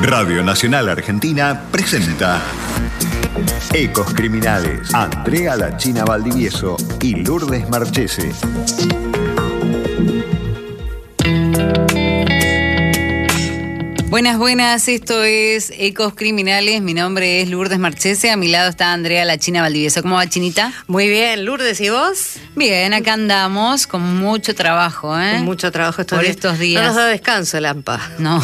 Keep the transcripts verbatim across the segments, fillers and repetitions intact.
Radio Nacional Argentina presenta Ecos Criminales. Andrea La China Valdivieso y Lourdes Marchese. Buenas, buenas, esto es Ecos Criminales, mi nombre es Lourdes Marchese, a mi lado está Andrea La China Valdivieso. ¿Cómo va, Chinita? Muy bien, Lourdes, ¿y vos? Bien, acá andamos con mucho trabajo, ¿eh? Con mucho trabajo estos por días. estos días. No nos da descanso el A M P A. No,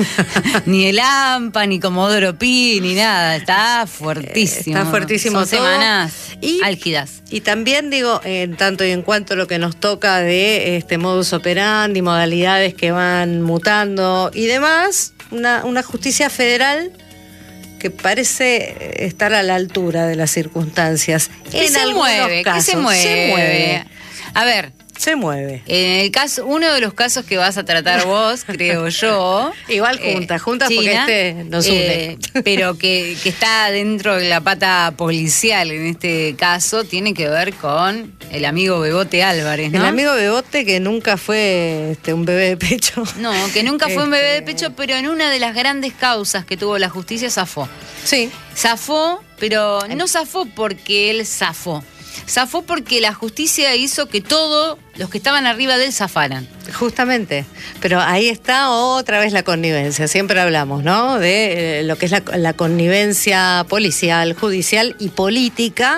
ni el A M P A, ni Comodoro Pi, ni nada, está fuertísimo. Está fuertísimo Son todo. semanas y, álgidas. Y también digo, en tanto y en cuanto lo que nos toca de este modus operandi, modalidades que van mutando y demás, una, una justicia federal que parece estar a la altura de las circunstancias. ¿Qué se mueve? Casos, ¿Qué se mueve? Se mueve. A ver. Se mueve. En el caso, uno de los casos que vas a tratar vos, creo yo. Igual juntas, eh, juntas China, porque este nos une. Eh, pero que, que está dentro de la pata policial en este caso, tiene que ver con el amigo Bebote Álvarez, ¿no? El amigo Bebote que nunca fue este, un bebé de pecho. No, que nunca fue este... un bebé de pecho, pero en una de las grandes causas que tuvo la justicia zafó. Sí. Zafó, pero no zafó porque él zafó. Zafó porque la justicia hizo que todos los que estaban arriba de él zafaran. Justamente, pero ahí está otra vez la connivencia, siempre hablamos, ¿no? De eh, lo que es la, la connivencia policial, judicial y política.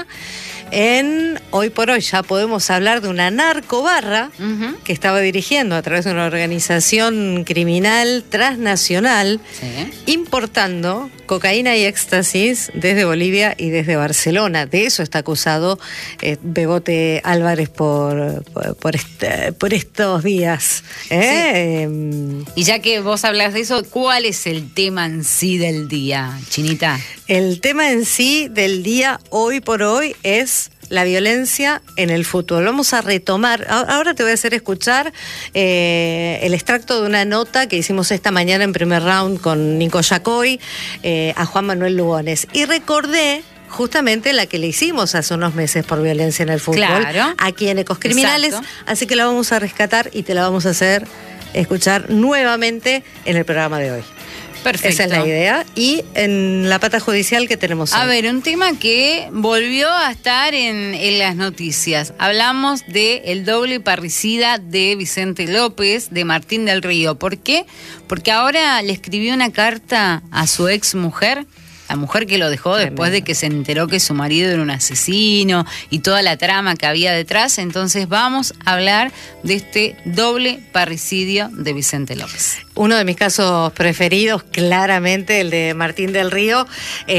En hoy por hoy ya podemos hablar de una narcobarra uh-huh. que estaba dirigiendo a través de una organización criminal transnacional, sí. importando cocaína y éxtasis desde Bolivia y desde Barcelona. De eso está acusado eh, Bebote Álvarez por, por, por, este, por estos días. ¿eh? Sí. Eh, y ya que vos hablas de eso, ¿cuál es el tema en sí del día, Chinita? El tema en sí del día hoy por hoy es la violencia en el fútbol. Vamos a retomar, ahora te voy a hacer escuchar eh, el extracto de una nota que hicimos esta mañana en primer round con Nico Yacoy eh, a Juan Manuel Lugones. Y recordé justamente la que le hicimos hace unos meses por violencia en el fútbol, claro. aquí en Ecos Criminales. Exacto. Así que la vamos a rescatar y te la vamos a hacer escuchar nuevamente en el programa de hoy. Perfecto. Esa es la idea. Y en la pata judicial que tenemos hoy. A ver, un tema que volvió a estar en, en las noticias. Hablamos de el doble parricida de Vicente López, de Martín del Río. ¿Por qué? Porque ahora le escribió una carta a su ex mujer, la mujer que lo dejó Tremendo. Después de que se enteró que su marido era un asesino y toda la trama que había detrás. Entonces vamos a hablar de este doble parricidio de Vicente López. Uno de mis casos preferidos, claramente, el de Martín del Río,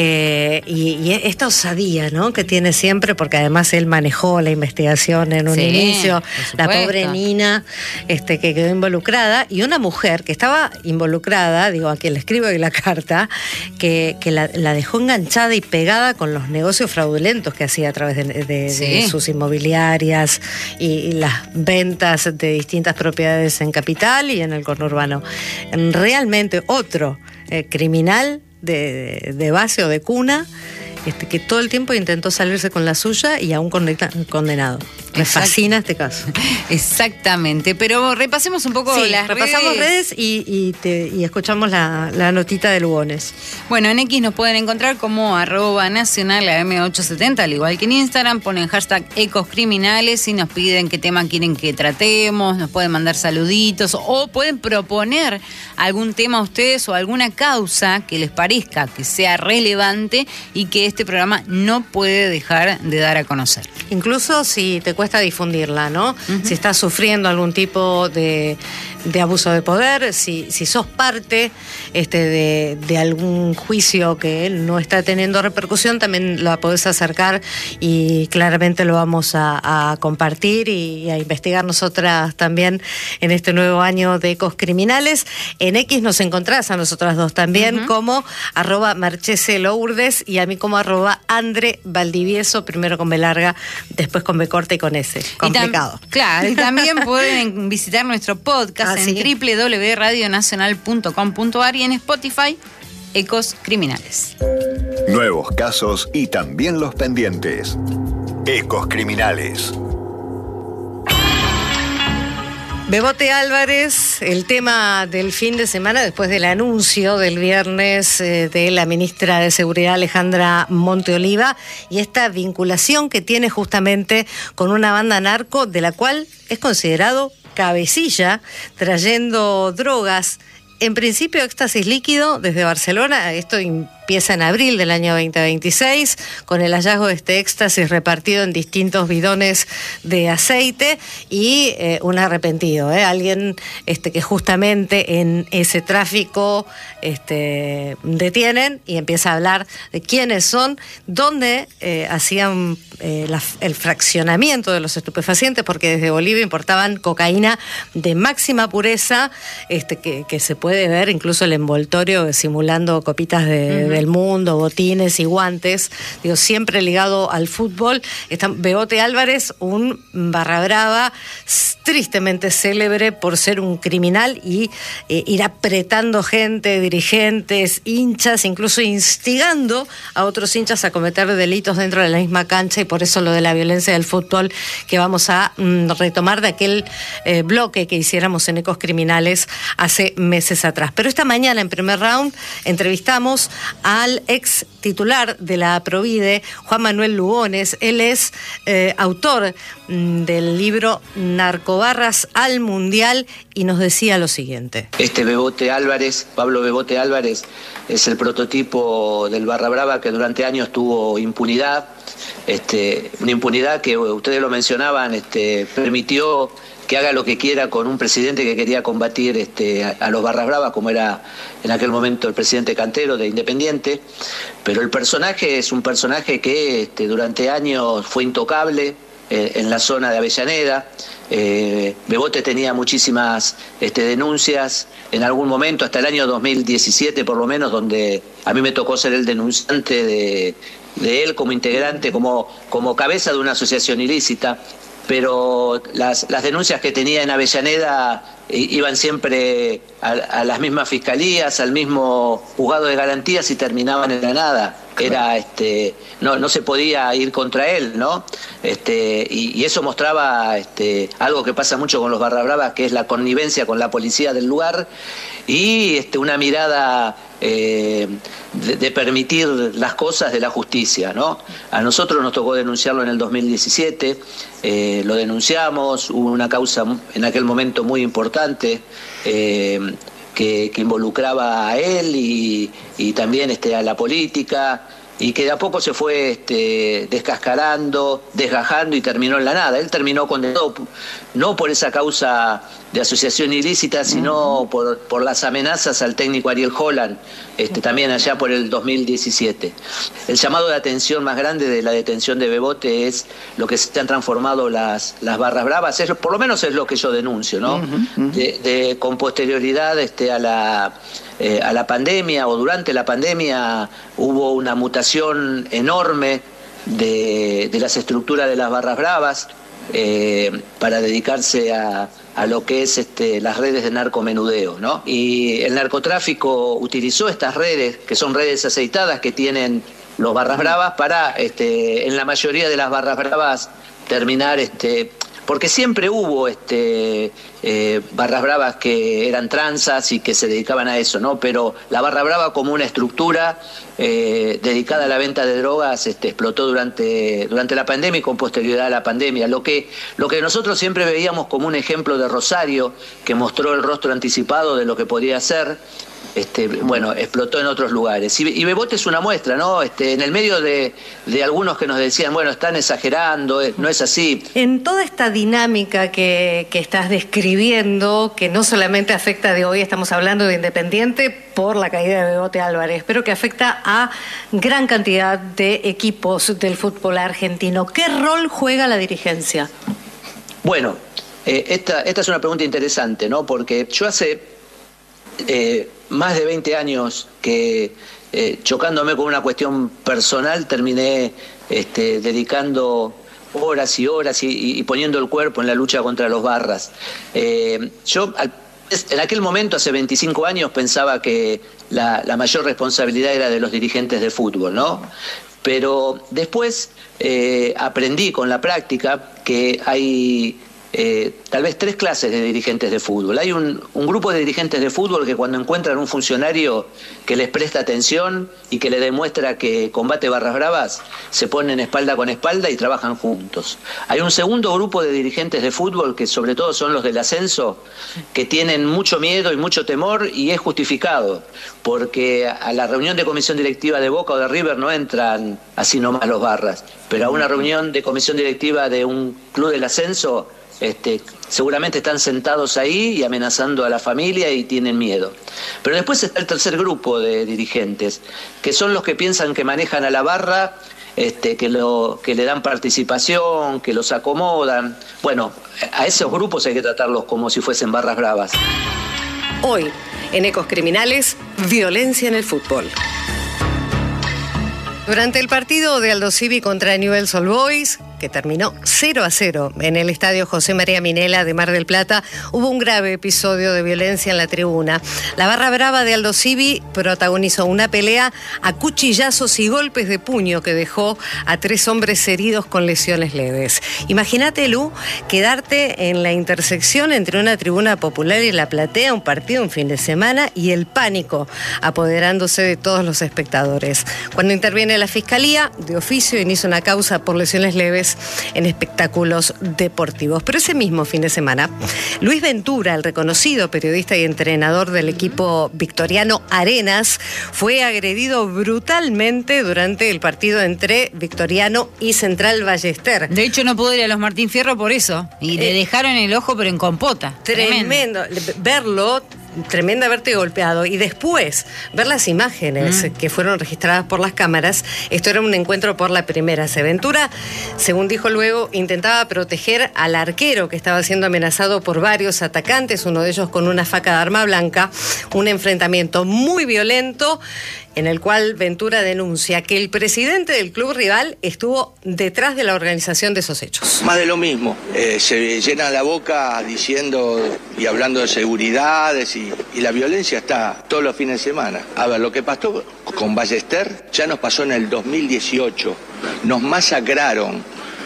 eh, y, y esta osadía, ¿no?, que tiene siempre, porque además él manejó la investigación en un sí, inicio, la pobre Nina, este, que quedó involucrada, y una mujer que estaba involucrada, digo, a quien le escribo hoy la carta, que, que la, la dejó enganchada y pegada con los negocios fraudulentos que hacía a través de, de, sí. de sus inmobiliarias y, y las ventas de distintas propiedades en Capital y en el conurbano. Realmente otro eh, criminal de, de base o de cuna, este, que todo el tiempo intentó salirse con la suya y aún condenado. Me Exacto. fascina este caso. Exactamente, pero repasemos un poco sí, las repasamos redes, redes y, y, te, y escuchamos la, la notita de Lugones. Bueno, en X nos pueden encontrar como arroba nacional A M ochocientos setenta, al igual que en Instagram, ponen hashtag Ecos Criminales y nos piden qué tema quieren que tratemos, nos pueden mandar saluditos o pueden proponer algún tema a ustedes o alguna causa que les parezca que sea relevante y que este programa no puede dejar de dar a conocer. Incluso si te cuesta difundirla, ¿no? Uh-huh. Si estás sufriendo algún tipo de, de abuso de poder, si, si sos parte este, de, de algún juicio que no está teniendo repercusión, también la podés acercar y claramente lo vamos a, a compartir y, y a investigar nosotras también en este nuevo año de Ecos Criminales. En X nos encontrás a nosotras dos también uh-huh. como arroba Marchese Lourdes y a mí como arroba Andre Valdivieso, primero con B larga, después con B corta y con S. Complicado. Y tam- claro, y también pueden visitar nuestro podcast ah, en ¿sí? doble u doble u doble u punto radio nacional punto com punto a r y en Spotify, Ecos Criminales. Nuevos casos y también los pendientes. Ecos Criminales. Bebote Álvarez, el tema del fin de semana después del anuncio del viernes eh, de la ministra de Seguridad Alejandra Monteoliva y esta vinculación que tiene justamente con una banda narco de la cual es considerado cabecilla, trayendo drogas, en principio éxtasis líquido desde Barcelona. Esto empieza en abril del año veinte veintiséis, con el hallazgo de este éxtasis repartido en distintos bidones de aceite y eh, un arrepentido, ¿eh? alguien este, que justamente en ese tráfico este, detienen y empieza a hablar de quiénes son, dónde eh, hacían eh, la, el fraccionamiento de los estupefacientes, porque desde Bolivia importaban cocaína de máxima pureza, este, que, que se puede ver incluso el envoltorio simulando copitas de, uh-huh. del mundo, botines y guantes, digo, siempre ligado al fútbol. Está Bebote Álvarez, un barra brava tristemente célebre por ser un criminal y eh, ir apretando gente, dirigentes, hinchas, incluso instigando a otros hinchas a cometer delitos dentro de la misma cancha, y por eso lo de la violencia del fútbol que vamos a mm, retomar de aquel eh, bloque que hiciéramos en Ecos Criminales hace meses atrás. Pero esta mañana en primer round entrevistamos al ex titular de la Provide, Juan Manuel Lugones. Él es eh, autor mm, del libro Narcobarras al Mundial y nos decía lo siguiente. Este Bebote Álvarez, Pablo Bebote Álvarez, es el prototipo del barra brava que durante años tuvo impunidad, este, una impunidad que ustedes lo mencionaban, este, permitió que haga lo que quiera con un presidente que quería combatir este, a, a los barras bravas, como era en aquel momento el presidente Cantero de Independiente. Pero el personaje es un personaje que este, durante años fue intocable eh, en la zona de Avellaneda. Eh, Bebote tenía muchísimas este, denuncias en algún momento, hasta el año dos mil diecisiete por lo menos, donde a mí me tocó ser el denunciante de, de él como integrante, como, como cabeza de una asociación ilícita. Pero las, las denuncias que tenía en Avellaneda iban siempre a, a las mismas fiscalías, al mismo juzgado de garantías y terminaban en la nada. Era, este, no, no se podía ir contra él, ¿no? Este, y, y eso mostraba este, algo que pasa mucho con los barra bravas, que es la connivencia con la policía del lugar y este, una mirada eh, de, de permitir las cosas de la justicia, ¿no? A nosotros nos tocó denunciarlo en el dos mil diecisiete, eh, lo denunciamos, hubo una causa en aquel momento muy importante, eh, Que, que involucraba a él y, y también este, a la política, y que de a poco se fue este, descascarando, desgajando y terminó en la nada. Él terminó condenado no por esa causa de asociación ilícita, sino por, por las amenazas al técnico Ariel Holland, este, también allá por el dos mil diecisiete. El llamado de atención más grande de la detención de Bebote es lo que se han transformado las, las barras bravas, es, por lo menos es lo que yo denuncio, ¿no? Uh-huh, uh-huh. De, de, con posterioridad este, a la... Eh, a la pandemia o durante la pandemia hubo una mutación enorme de, de las estructuras de las barras bravas eh, para dedicarse a, a lo que es este, las redes de narcomenudeo, ¿no? Y el narcotráfico utilizó estas redes, que son redes aceitadas que tienen los barras bravas, para este, en la mayoría de las barras bravas terminar... Este, porque siempre hubo este, eh, barras bravas que eran tranzas y que se dedicaban a eso, ¿no? Pero la barra brava como una estructura eh, dedicada a la venta de drogas este, explotó durante, durante la pandemia y con posterioridad a la pandemia. Lo que, lo que nosotros siempre veíamos como un ejemplo de Rosario, que mostró el rostro anticipado de lo que podía ser, Este, bueno, explotó en otros lugares. Y, y Bebote es una muestra, ¿no? Este, en el medio de, de algunos que nos decían, bueno, están exagerando, no es así. En toda esta dinámica que, que estás describiendo, que no solamente afecta de hoy, estamos hablando de Independiente por la caída de Bebote Álvarez, pero que afecta a gran cantidad de equipos del fútbol argentino, ¿qué rol juega la dirigencia? Bueno, eh, esta, esta es una pregunta interesante, ¿no? Porque yo hace... Eh, más de veinte años que eh, chocándome con una cuestión personal terminé este, dedicando horas y horas y, y poniendo el cuerpo en la lucha contra los barras. Eh, yo al, en aquel momento, hace veinticinco años, pensaba que la, la mayor responsabilidad era de los dirigentes de fútbol, ¿no? Pero después eh, aprendí con la práctica que hay eh, tal vez tres clases de dirigentes de fútbol. Hay un, un grupo de dirigentes de fútbol que cuando encuentran un funcionario que les presta atención y que le demuestra que combate barras bravas, se ponen espalda con espalda y trabajan juntos. Hay un segundo grupo de dirigentes de fútbol, que sobre todo son los del ascenso, que tienen mucho miedo y mucho temor, y es justificado, porque a la reunión de comisión directiva de Boca o de River no entran así nomás los barras, pero a una reunión de comisión directiva de un club del ascenso, Este, seguramente están sentados ahí y amenazando a la familia y tienen miedo. Pero después está el tercer grupo de dirigentes, que son los que piensan que manejan a la barra, este, que, lo, que le dan participación, que los acomodan. Bueno, a esos grupos hay que tratarlos como si fuesen barras bravas. Hoy, en Ecos Criminales, violencia en el fútbol. Durante el partido de Aldo Civi contra Newell's Old Boys, que terminó cero a cero en el estadio José María Minela de Mar del Plata, hubo un grave episodio de violencia en la tribuna. La barra brava de Aldo Civi protagonizó una pelea a cuchillazos y golpes de puño que dejó a tres hombres heridos con lesiones leves. Imagínate, Lu, quedarte en la intersección entre una tribuna popular y la platea, un partido un fin de semana, y el pánico apoderándose de todos los espectadores. Cuando interviene la Fiscalía, de oficio inicia una causa por lesiones leves en espectáculos deportivos. Pero ese mismo fin de semana, Luis Ventura, el reconocido periodista y entrenador del equipo victoriano Arenas, fue agredido brutalmente durante el partido entre Victoriano y Central Ballester. De hecho, no pudo ir a los Martín Fierro por eso. Y le eh, dejaron el ojo, pero en compota. Tremendo. tremendo. Verlo... Tremenda haberte golpeado, y después ver las imágenes mm. que fueron registradas por las cámaras. Esto era un encuentro por la primera. Ventura, según dijo luego, intentaba proteger al arquero que estaba siendo amenazado por varios atacantes, uno de ellos con una faca de arma blanca. Un enfrentamiento muy violento en el cual Ventura denuncia que el presidente del club rival estuvo detrás de la organización de esos hechos. Más de lo mismo, eh, se llena la boca diciendo y hablando de seguridades y, y la violencia está todos los fines de semana. A ver, lo que pasó con Ballester ya nos pasó en el dos mil dieciocho, nos masacraron.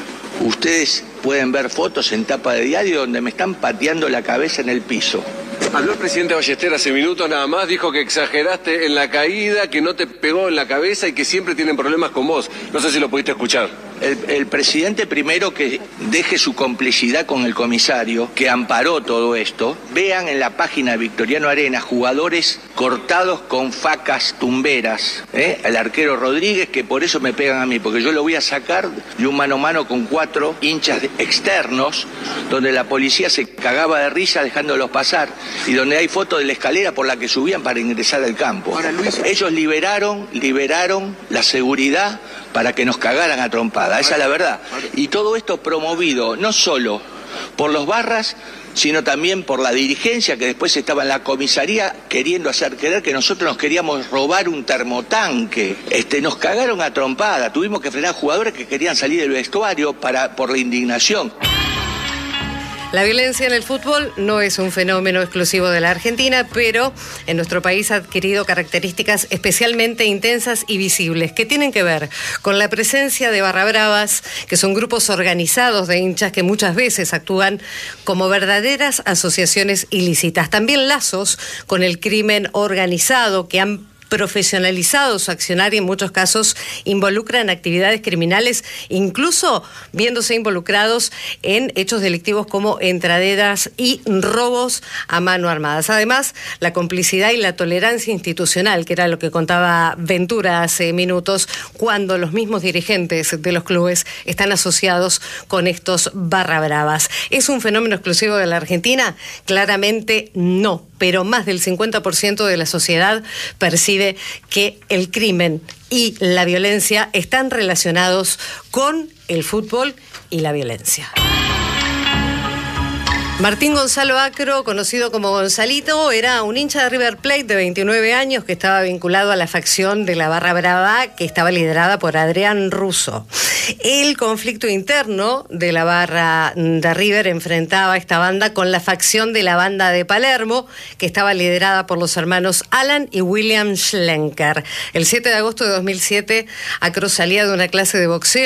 Ustedes pueden ver fotos en tapa de diario donde me están pateando la cabeza en el piso. Habló el presidente Ballester hace minutos nada más, dijo que exageraste en la caída, que no te pegó en la cabeza y que siempre tienen problemas con vos. No sé si lo pudiste escuchar. El, el presidente primero que deje su complicidad con el comisario, que amparó todo esto. Vean en la página de Victoriano Arenas jugadores cortados con facas tumberas. ¿eh? El arquero Rodríguez, que por eso me pegan a mí, porque yo lo voy a sacar de un mano a mano con cuatro hinchas externos, donde la policía se cagaba de risa dejándolos pasar, y donde hay fotos de la escalera por la que subían para ingresar al campo. Ahora, Luis... Ellos liberaron, liberaron la seguridad para que nos cagaran a trompada, esa es la verdad. Y todo esto promovido no solo por los barras, sino también por la dirigencia que después estaba en la comisaría queriendo hacer creer que nosotros nos queríamos robar un termotanque. Este, nos cagaron a trompada, tuvimos que frenar jugadores que querían salir del vestuario para, por la indignación. La violencia en el fútbol no es un fenómeno exclusivo de la Argentina, pero en nuestro país ha adquirido características especialmente intensas y visibles, que tienen que ver con la presencia de barra bravas, que son grupos organizados de hinchas que muchas veces actúan como verdaderas asociaciones ilícitas. También lazos con el crimen organizado, que han profesionalizado su accionar y en muchos casos involucran actividades criminales, incluso viéndose involucrados en hechos delictivos como entraderas y robos a mano armada. Además, la complicidad y la tolerancia institucional, que era lo que contaba Ventura hace minutos, cuando los mismos dirigentes de los clubes están asociados con estos barra bravas. ¿Es un fenómeno exclusivo de la Argentina? Claramente no, pero más del cincuenta por ciento de la sociedad percibe que el crimen y la violencia están relacionados con el fútbol y la violencia. Martín Gonzalo Acro, conocido como Gonzalito, era un hincha de River Plate de veintinueve años que estaba vinculado a la facción de la Barra Brava, que estaba liderada por Adrián Russo. El conflicto interno de la barra de River enfrentaba a esta banda con la facción de la banda de Palermo, que estaba liderada por los hermanos Alan y William Schlenker. El siete de agosto de dos mil siete, Acro salía de una clase de boxeo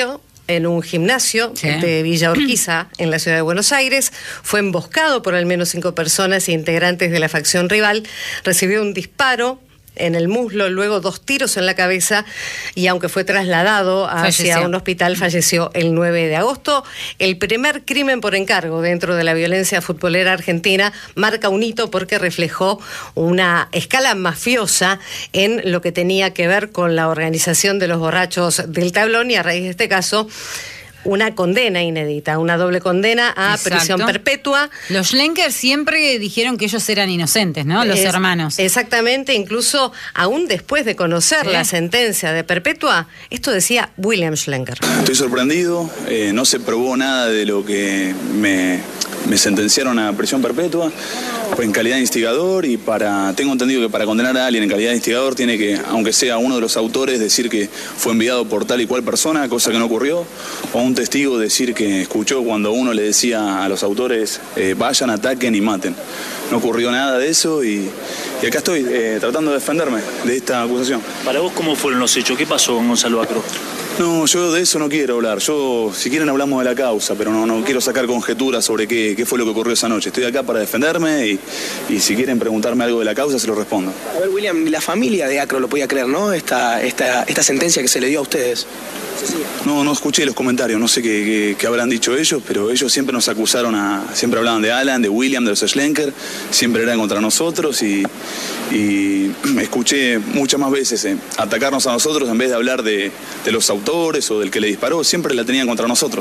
en un gimnasio sí. de Villa Urquiza, en la ciudad de Buenos Aires. Fue emboscado por al menos cinco personas integrantes de la facción rival. Recibió un disparo en el muslo, luego dos tiros en la cabeza, y aunque fue trasladado hacia falleció. un hospital, falleció el nueve de agosto. El primer crimen por encargo dentro de la violencia futbolera argentina marca un hito porque reflejó una escala mafiosa en lo que tenía que ver con la organización de los borrachos del tablón, y a raíz de este caso una condena inédita, una doble condena a Exacto. prisión perpetua. Los Schlenker siempre dijeron que ellos eran inocentes, ¿no? Los es, hermanos. Exactamente, incluso aún después de conocer ¿Sí? la sentencia de perpetua, esto decía William Schlenker. Estoy sorprendido, eh, no se probó nada de lo que me, me sentenciaron a prisión perpetua en calidad de instigador, y para tengo entendido que para condenar a alguien en calidad de instigador tiene que, aunque sea uno de los autores, decir que fue enviado por tal y cual persona, cosa que no ocurrió, o un testigo decir que escuchó cuando uno le decía a los autores eh, vayan, ataquen y maten. No ocurrió nada de eso, y, y acá estoy eh, tratando de defenderme de esta acusación. Para vos, ¿cómo fueron los hechos? ¿Qué pasó con Gonzalo Acro? No, yo de eso no quiero hablar. Yo, si quieren, hablamos de la causa, pero no, no quiero sacar conjeturas sobre qué, qué fue lo que ocurrió esa noche. Estoy acá para defenderme y, y si quieren preguntarme algo de la causa, se lo respondo. A ver, William, la familia de Acro lo podía creer, ¿no? Esta, esta, esta sentencia que se le dio a ustedes. No, no escuché los comentarios, no sé qué, qué, qué habrán dicho ellos, pero ellos siempre nos acusaron a... Siempre hablaban de Alan, de William, de los Schlenker, siempre eran contra nosotros, y, y escuché muchas más veces eh, atacarnos a nosotros en vez de hablar de, de los autores o del que le disparó, siempre la tenían contra nosotros.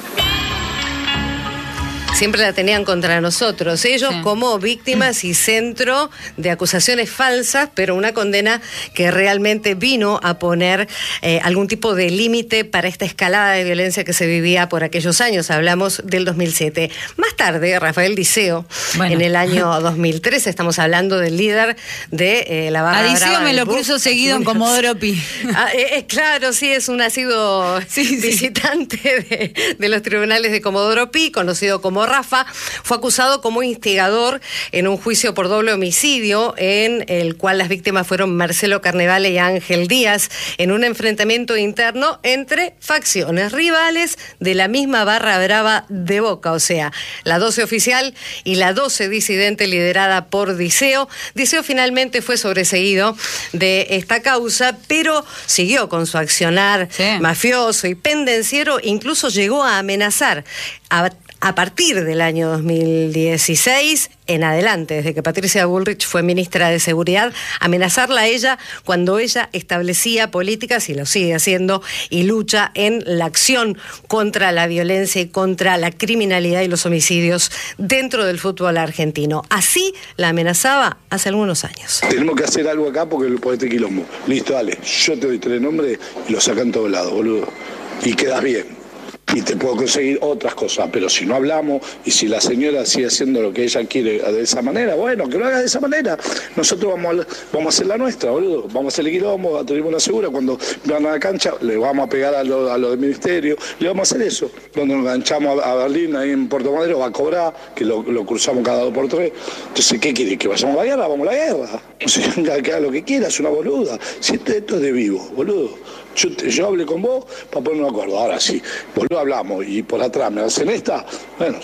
Siempre la tenían contra nosotros, ellos sí. como víctimas y centro de acusaciones falsas, pero una condena que realmente vino a poner eh, algún tipo de límite para esta escalada de violencia que se vivía por aquellos años. Hablamos del dos mil siete. Más tarde, Rafael Diceo, bueno. en el año dos mil tres, estamos hablando del líder de eh, la barra A Diceo brava me lo cruzo Bus. seguido en Comodoro Pi. Ah, eh, eh, claro, sí, es un nacido sí, visitante sí. De, de los tribunales de Comodoro Pi, conocido como Rafa. Fue acusado como instigador en un juicio por doble homicidio en el cual las víctimas fueron Marcelo Carnevale y Ángel Díaz, en un enfrentamiento interno entre facciones rivales de la misma barra brava de Boca, o sea, la doce oficial y la doce disidente liderada por Diceo. Diceo finalmente fue sobreseído de esta causa, pero siguió con su accionar sí. mafioso y pendenciero, incluso llegó a amenazar a A partir del año dos mil dieciséis en adelante, desde que Patricia Bullrich fue ministra de Seguridad, amenazarla a ella cuando ella establecía políticas, y lo sigue haciendo, y lucha en la acción contra la violencia y contra la criminalidad y los homicidios dentro del fútbol argentino. Así la amenazaba hace algunos años. Tenemos que hacer algo acá porque por este quilombo. Listo, dale, yo te doy tres nombres y los sacan todos lados, boludo. Y quedas bien. Y te puedo conseguir otras cosas, pero si no hablamos y si la señora sigue haciendo lo que ella quiere de esa manera, bueno, que lo haga de esa manera. Nosotros vamos a, vamos a hacer la nuestra, boludo. Vamos a hacer el quilombo, tenemos una segura. Cuando van a la cancha, le vamos a pegar a lo, a lo del ministerio, le vamos a hacer eso. Cuando nos enganchamos a, a Berlín, ahí en Puerto Madero, va a cobrar, que lo, lo cruzamos cada dos por tres. Entonces, ¿qué quiere? ¿Que vayamos a la guerra? Vamos a la guerra. O sea, que haga lo que quiera, es una boluda. Si esto, esto es de vivo, boludo. Yo, yo hablé con vos para ponernos de acuerdo. Ahora sí, boludo, hablamos y por atrás me hacen esta, bueno,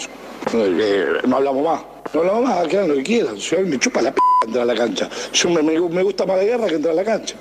eh, no hablamos más. No hablamos más, que hagan lo que quieran. Yo, me chupa la p*** entrar a la cancha. Yo me, me, me gusta más la guerra que entrar a la cancha.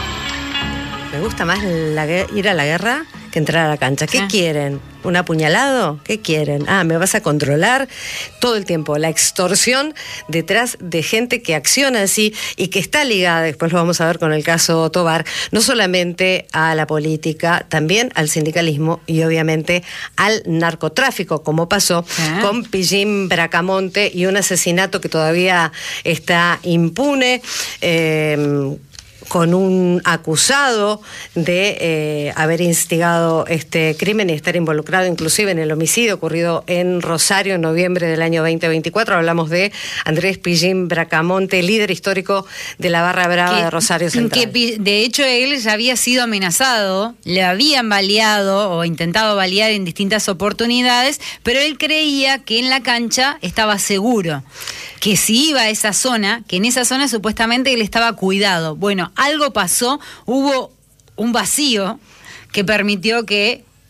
Me gusta más la, ir a la guerra que entrar a la cancha. ¿Qué ah. quieren? ¿Un apuñalado? ¿Qué quieren? Ah, me vas a controlar todo el tiempo. La extorsión detrás de gente que acciona así y que está ligada, después lo vamos a ver con el caso Tobar, no solamente a la política, también al sindicalismo y obviamente al narcotráfico, como pasó ¿Ah? con Pillín Bracamonte y un asesinato que todavía está impune, eh, con un acusado de eh, haber instigado este crimen y estar involucrado inclusive en el homicidio ocurrido en Rosario en noviembre del año veinte veinticuatro. Hablamos de Andrés Pillín Bracamonte, líder histórico de la barra brava que, de Rosario Central. Que de hecho él ya había sido amenazado, le habían baleado o intentado balear en distintas oportunidades, pero él creía que en la cancha estaba seguro, que si iba a esa zona, que en esa zona supuestamente él estaba cuidado. Bueno, algo pasó, hubo un vacío que permitió que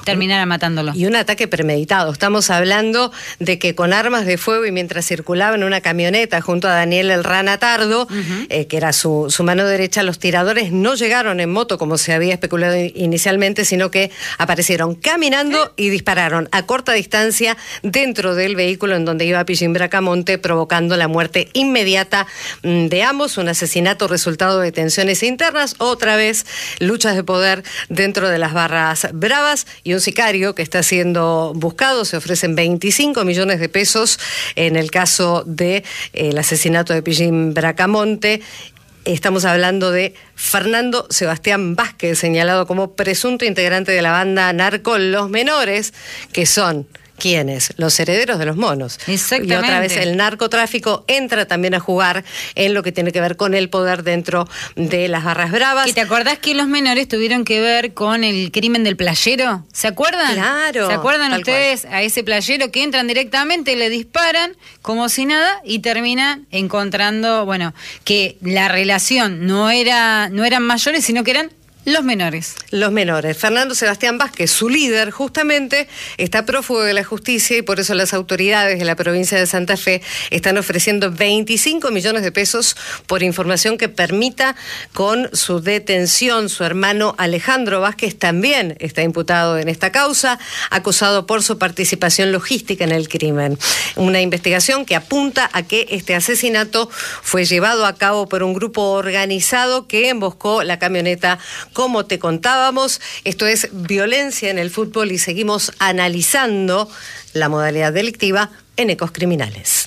terminara matándolo. Y un ataque premeditado. Estamos hablando de que con armas de fuego y mientras circulaba en una camioneta junto a Daniel El Rana Tardo, uh-huh. eh, que era su, su mano derecha, los tiradores no llegaron en moto como se había especulado inicialmente, sino que aparecieron caminando y dispararon a corta distancia dentro del vehículo en donde iba Pillín Bracamonte, provocando la muerte inmediata de ambos. Un asesinato resultado de tensiones internas, otra vez luchas de poder dentro de las barras bravas, y un sicario que está siendo buscado. Se ofrecen veinticinco millones de pesos en el caso del de, eh, asesinato de Pillín Bracamonte. Estamos hablando de Fernando Sebastián Vázquez, señalado como presunto integrante de la banda narco Los Menores, que son... ¿quiénes? Los herederos de los monos. Exactamente. Y otra vez el narcotráfico entra también a jugar en lo que tiene que ver con el poder dentro de las barras bravas. ¿Y te acordás que Los Menores tuvieron que ver con el crimen del playero? ¿Se acuerdan? Claro. ¿Se acuerdan ustedes cual. a ese playero que entran directamente, le disparan como si nada y terminan encontrando, bueno, que la relación no era, no eran mayores, sino que eran Los menores. Los menores. Fernando Sebastián Vázquez, su líder, justamente, está prófugo de la justicia y por eso las autoridades de la provincia de Santa Fe están ofreciendo veinticinco millones de pesos por información que permita con su detención. Su hermano Alejandro Vázquez también está imputado en esta causa, acusado por su participación logística en el crimen. Una investigación que apunta a que este asesinato fue llevado a cabo por un grupo organizado que emboscó la camioneta. Como te contábamos, esto es violencia en el fútbol y seguimos analizando la modalidad delictiva en Ecos Criminales.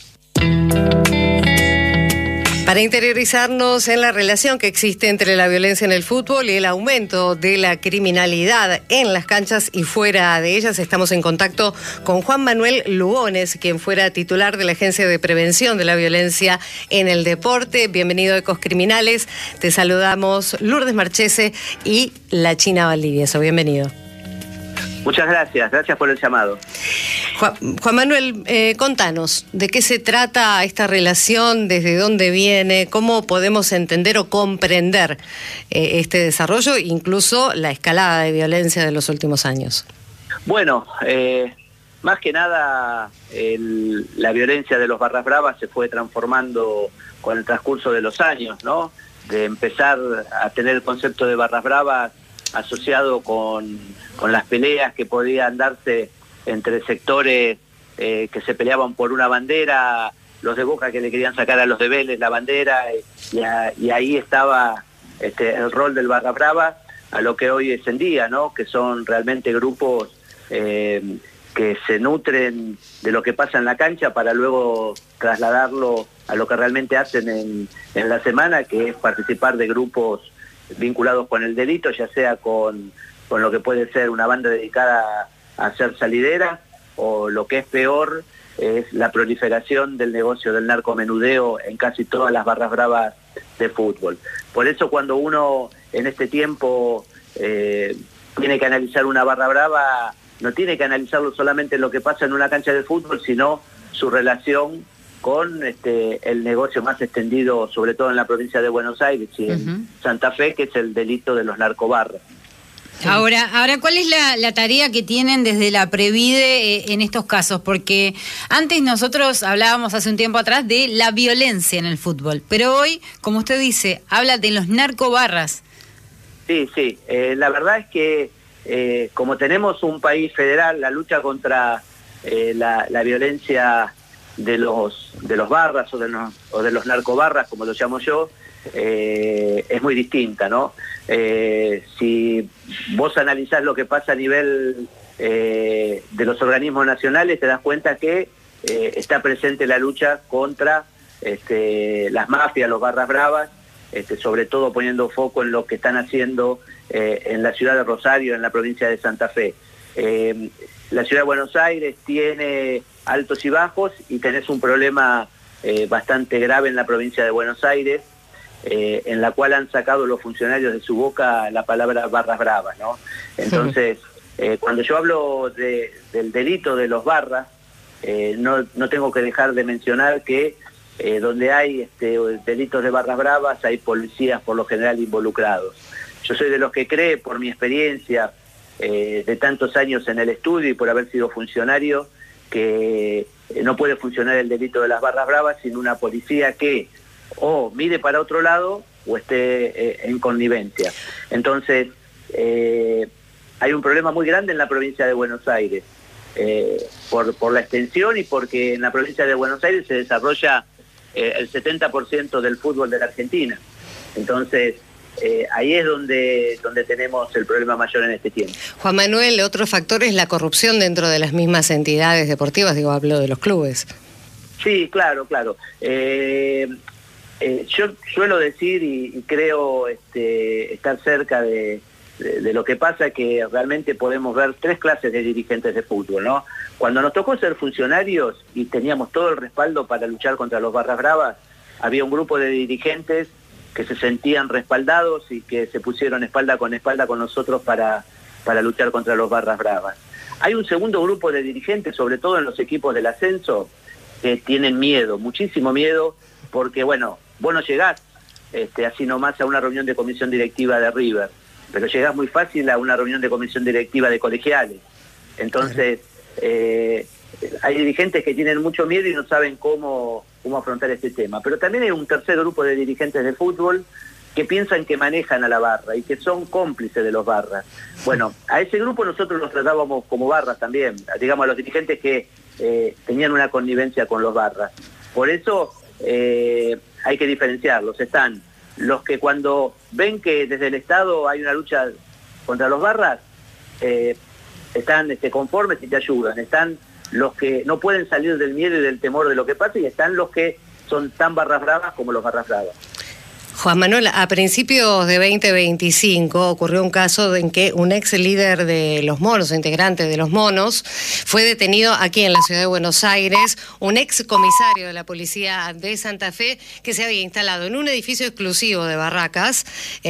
Para interiorizarnos en la relación que existe entre la violencia en el fútbol y el aumento de la criminalidad en las canchas y fuera de ellas, estamos en contacto con Juan Manuel Lugones, quien fuera titular de la Agencia de Prevención de la Violencia en el Deporte. Bienvenido a Ecos Criminales. Te saludamos Lourdes Marchese y la China Valdivieso. Bienvenido. Muchas gracias, gracias por el llamado. Juan, Juan Manuel, eh, contanos, ¿de qué se trata esta relación? ¿Desde dónde viene? ¿Cómo podemos entender o comprender eh, este desarrollo, incluso la escalada de violencia de los últimos años? Bueno, eh, más que nada el, la violencia de los barras bravas se fue transformando con el transcurso de los años, ¿no? De empezar a tener el concepto de barras bravas asociado con, con las peleas que podían darse entre sectores eh, que se peleaban por una bandera, los de Boca que le querían sacar a los de Vélez la bandera, y, a, y ahí estaba este, el rol del barra brava, a lo que hoy es en día, ¿no? Que son realmente grupos eh, que se nutren de lo que pasa en la cancha para luego trasladarlo a lo que realmente hacen en, en la semana, que es participar de grupos vinculados con el delito, ya sea con, con lo que puede ser una banda dedicada a hacer salidera, o lo que es peor es la proliferación del negocio del narcomenudeo en casi todas las barras bravas de fútbol. Por eso cuando uno en este tiempo eh, tiene que analizar una barra brava, no tiene que analizarlo solamente en lo que pasa en una cancha de fútbol, sino su relación con este, el negocio más extendido, sobre todo en la provincia de Buenos Aires y en uh-huh. Santa Fe, que es el delito de los narcobarras. Sí. Ahora, ahora, ¿cuál es la, la tarea que tienen desde la Previde eh, en estos casos? Porque antes nosotros hablábamos hace un tiempo atrás de la violencia en el fútbol, pero hoy, como usted dice, habla de los narcobarras. Sí, sí. Eh, la verdad es que eh, como tenemos un país federal, la lucha contra eh, la, la violencia de los de los barras o de los, o de los narcobarras, como lo llamo yo, eh, es muy distinta, ¿no? Eh, si vos analizás lo que pasa a nivel eh, de los organismos nacionales, te das cuenta que eh, está presente la lucha contra este, las mafias, los barras bravas, este, sobre todo poniendo foco en lo que están haciendo eh, en la ciudad de Rosario, en la provincia de Santa Fe. Eh, la ciudad de Buenos Aires tiene altos y bajos, y tenés un problema eh, bastante grave en la provincia de Buenos Aires, eh, en la cual han sacado los funcionarios de su boca la palabra barras bravas, ¿no? Entonces, eh, cuando yo hablo de, del delito de los barras, eh, no, no tengo que dejar de mencionar que eh, donde hay este, delitos de barras bravas hay policías por lo general involucrados. Yo soy de los que cree, por mi experiencia, eh, de tantos años en el estudio y por haber sido funcionario, que no puede funcionar el delito de las barras bravas sin una policía que o mire para otro lado o esté eh, en connivencia. Entonces, eh, hay un problema muy grande en la provincia de Buenos Aires, eh, por, por la extensión y porque en la provincia de Buenos Aires se desarrolla eh, el setenta por ciento del fútbol de la Argentina. Entonces, eh, ahí es donde, donde tenemos el problema mayor en este tiempo. Juan Manuel, otro factor es la corrupción dentro de las mismas entidades deportivas, digo, hablo de los clubes. Sí, claro, claro. Eh, eh, yo suelo decir y, y creo este, estar cerca de, de, de lo que pasa, que realmente podemos ver tres clases de dirigentes de fútbol, ¿no? Cuando nos tocó ser funcionarios y teníamos todo el respaldo para luchar contra los barras bravas, había un grupo de dirigentes que se sentían respaldados y que se pusieron espalda con espalda con nosotros para, para luchar contra los barras bravas. Hay un segundo grupo de dirigentes, sobre todo en los equipos del ascenso, que tienen miedo, muchísimo miedo, porque bueno, vos no llegás este, así nomás a una reunión de comisión directiva de River, pero llegás muy fácil a una reunión de comisión directiva de Colegiales. Entonces, eh, hay dirigentes que tienen mucho miedo y no saben cómo, cómo afrontar este tema. Pero también hay un tercer grupo de dirigentes de fútbol que piensan que manejan a la barra y que son cómplices de los barras. Bueno, a ese grupo nosotros los tratábamos como barras también, digamos a los dirigentes que eh, tenían una connivencia con los barras. Por eso eh, hay que diferenciarlos. Están los que cuando ven que desde el Estado hay una lucha contra los barras, eh, están este, conformes y te ayudan. Están los que no pueden salir del miedo y del temor de lo que pasa, y están los que son tan barras bravas como los barras bravas. Juan Manuel, a principios de veinte veinticinco ocurrió un caso en que un ex líder de los Monos, integrante de los Monos, fue detenido aquí en la ciudad de Buenos Aires, un ex comisario de la policía de Santa Fe que se había instalado en un edificio exclusivo de Barracas.